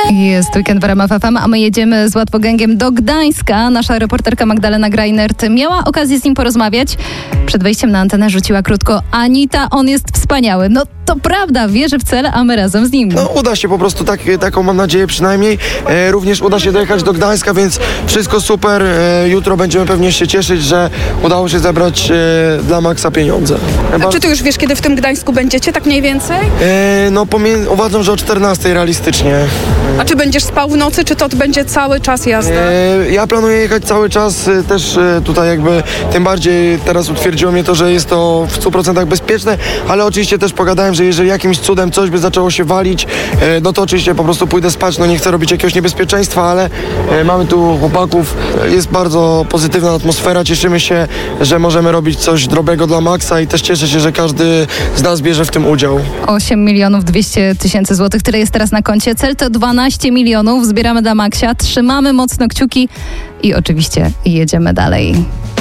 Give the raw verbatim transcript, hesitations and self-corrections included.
Jest weekend w R M F F M, a my jedziemy z Łatwogęgiem do Gdańska. Nasza reporterka Magdalena Greinert miała okazję z nim porozmawiać. Przed wejściem na antenę rzuciła krótko: Anita, on jest wspaniały. No to prawda, wierzy w cel, a my razem z nim. No uda się po prostu, tak, taką mam nadzieję przynajmniej. E, również uda się dojechać do Gdańska, więc wszystko super. E, jutro będziemy pewnie się cieszyć, że udało się zebrać e, dla Maxa pieniądze. A czy ty już wiesz, kiedy w tym Gdańsku będziecie, tak mniej więcej? E, no pomie- uważam, że o czternastej realistycznie. A czy będziesz spał w nocy, czy to będzie cały czas jazda? E, ja planuję jechać cały czas, e, też e, tutaj jakby tym bardziej teraz utwierdziło mnie to, że jest to w stu procentach bezpieczne, ale oczywiście też pogadałem, że jeżeli jakimś cudem coś by zaczęło się walić, e, no to oczywiście po prostu pójdę spać, no nie chcę robić jakiegoś niebezpieczeństwa, ale e, mamy tu chłopaków, e, jest bardzo pozytywna atmosfera, cieszymy się, że możemy robić coś dobrego dla Maxa i też cieszę się, że każdy z nas bierze w tym udział. osiem milionów dwieście tysięcy złotych, tyle jest teraz na koncie. Cel to dwanaście milionów, zbieramy dla Maxia, trzymamy mocno kciuki i oczywiście jedziemy dalej.